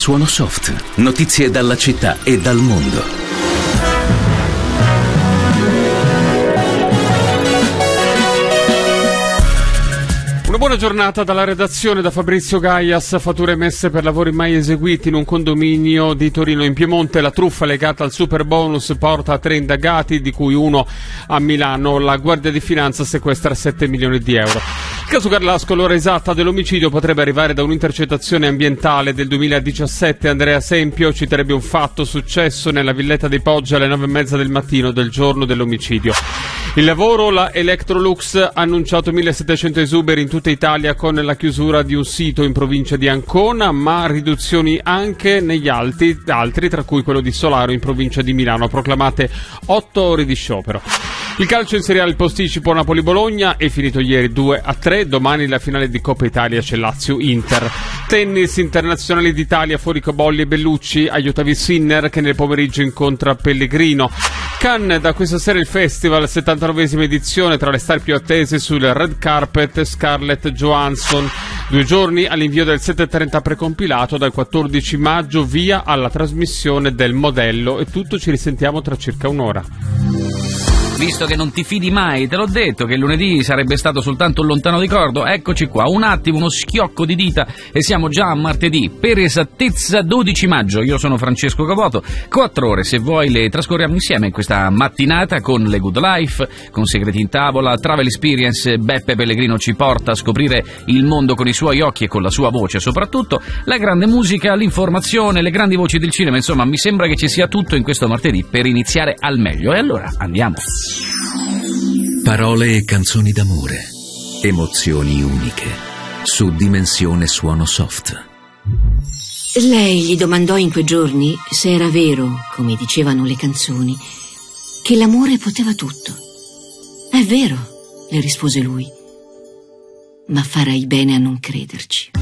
Suono soft, notizie dalla città e dal mondo. Una buona giornata dalla redazione, da Fabrizio Gaias. Fatture emesse per lavori mai eseguiti in un condominio di Torino in Piemonte. La truffa legata al super bonus porta a 3 indagati, di cui uno a Milano. La Guardia di Finanza sequestra 7 milioni di euro. Il caso Garlasco, l'ora esatta dell'omicidio potrebbe arrivare da un'intercettazione ambientale del 2017. Andrea Sempio citerebbe un fatto successo nella villetta dei Poggi alle 9:30 del mattino del giorno dell'omicidio. Il lavoro, la Electrolux ha annunciato 1700 esuberi in tutta Italia con la chiusura di un sito in provincia di Ancona, ma riduzioni anche negli altri, tra cui quello di Solaro in provincia di Milano. Proclamate 8 ore di sciopero. Il calcio in Serie A, il posticipo Napoli-Bologna è finito ieri 2-3, domani la finale di Coppa Italia c'è Lazio-Inter. Tennis, internazionali d'Italia, fuori Cobolli e Bellucci, aiutavi Sinner che nel pomeriggio incontra Pellegrino. Cannes, da questa sera il festival, 79esima edizione, tra le star più attese sul red carpet Scarlett Johansson. 2 giorni all'invio del 730 precompilato, dal 14 maggio via alla trasmissione del modello. È tutto, ci risentiamo tra circa un'ora. Visto che non ti fidi mai, te l'ho detto che lunedì sarebbe stato soltanto un lontano ricordo, eccoci qua, un attimo, uno schiocco di dita e siamo già a martedì, per esattezza 12 maggio, io sono Francesco Capoto, 4 ore se vuoi le trascorriamo insieme in questa mattinata con le Good Life, con Segreti in Tavola, Travel Experience, Beppe Pellegrino ci porta a scoprire il mondo con i suoi occhi e con la sua voce soprattutto, la grande musica, l'informazione, le grandi voci del cinema, insomma mi sembra che ci sia tutto in questo martedì per iniziare al meglio e allora andiamo. Parole e canzoni d'amore, emozioni uniche, su Dimensione Suono Soft. Lei gli domandò in quei giorni se era vero, come dicevano le canzoni, che l'amore poteva tutto. È vero, le rispose lui, ma farai bene a non crederci.